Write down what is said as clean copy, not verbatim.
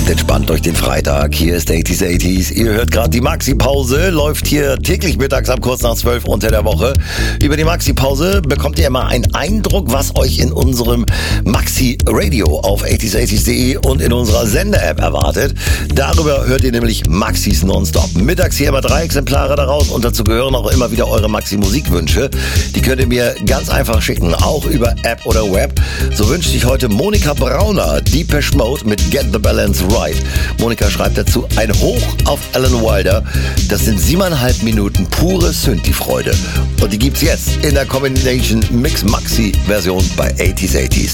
Kommt entspannt durch den Freitag. Hier ist 80s. Ihr hört gerade die Maxi-Pause. Läuft hier täglich mittags ab kurz nach 12 unter der Woche. Über die Maxi-Pause bekommt ihr immer einen Eindruck, was euch in unserem Maxi-Radio auf 80s.de und in unserer Sender-App erwartet. Darüber hört ihr nämlich Maxis Nonstop. Mittags hier immer 3 Exemplare daraus und dazu gehören auch immer wieder eure Maxi-Musikwünsche. Die könnt ihr mir ganz einfach schicken, auch über App oder Web. So wünscht sich heute Monika Brauner Depeche Mode mit Get the Balance Right. Monika schreibt dazu ein Hoch auf Alan Wilder. Das sind 7,5 Minuten pure Synthi-Freude. Und die gibt's jetzt in der Combination Mix Maxi Version bei 80s.